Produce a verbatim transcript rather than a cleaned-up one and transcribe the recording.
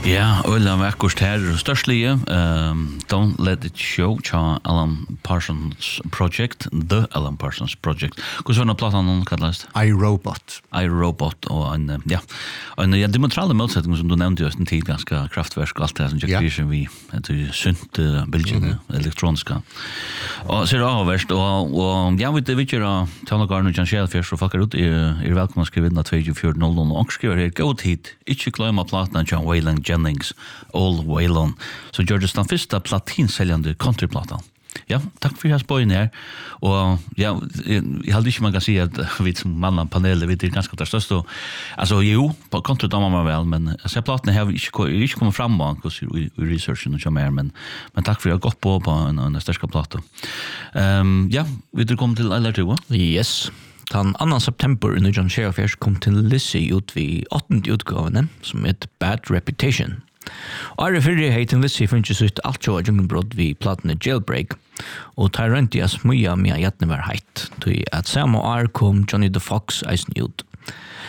Ja, Öla Vackert här störstlige um, Don't Let It Show cha Alan Parsons Project, The Alan Parsons Project. Hur såna plattan hon kallas? iRobot. iRobot och en ja, en ja dimensional motsättning som du nämnde just en tid ganska kraftverk allt det som jag yeah. vi det synt bilden mm -hmm. elektroniska. Och så är det värst och och ja vet du vet ju Tony Garner och Jan Shelfish så fuckar ut är välkomna skriva in tjugofyra noll noll och skriva här go hit. Inte glömma plattan John Waylon Jennings Old Waylon. Så George Stan första platinsäljande countryplattan. Ja, tack för att jag här. Och ja, jag hade inte man kan säga att vi som mannan panel vet det ganska det största. Alltså jo, på country dammar man väl, men så plattan har inte inte kommit fram på i researchen och så mer, men men tack för att jag gått på på en en starka platta. Ehm ja, vi det kommer till alla två. Yes. Den andra september under John Shelfish kom till Lizzie ut vid åttonde utgåvan som heter Bad Reputation. Og er fyrir heiten Lizzie finnes ut alt jo av jungelbrott vid platene Jailbreak, og Tyrantias mye med at hjertene var heit, til at samme år kom Johnny the Fox eisen ut.